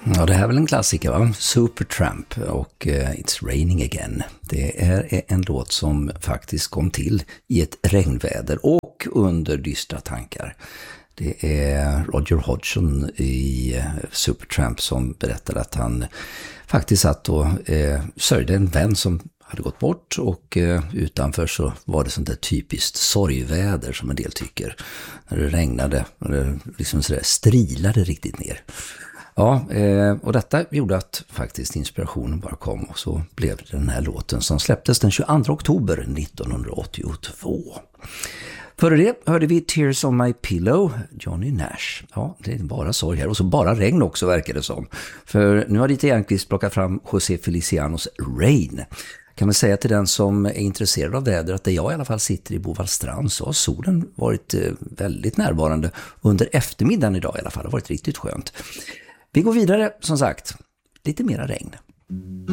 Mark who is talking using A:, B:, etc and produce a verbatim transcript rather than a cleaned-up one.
A: Ja, det här är väl en klassiker, va? Supertramp och uh, It's Raining Again. Det är en låt som faktiskt kom till i ett regnväder och under dystra tankar. Det är Roger Hodgson i Supertramp som berättade att han faktiskt satt och eh, sörjde en vän som hade gått bort, och eh, utanför så var det sånt där typiskt sorgväder som en del tycker. När det regnade och det liksom så där strilade riktigt ner. Ja, eh, och detta gjorde att faktiskt inspirationen bara kom, och så blev det den här låten som släpptes den tjugoandra oktober nittonhundraåttiotvå. Före det hörde vi Tears on My Pillow, Johnny Nash. Ja, det är bara sorg här. Och så bara regn också, verkar det som. För nu har Dieter Järnqvist plockat fram José Felicianos Rain. Kan man säga till den som är intresserad av väder att där jag i alla fall sitter i Bovallstrand så har solen varit väldigt närvarande under eftermiddagen idag i alla fall. Det har varit riktigt skönt. Vi går vidare, som sagt. Lite mera regn.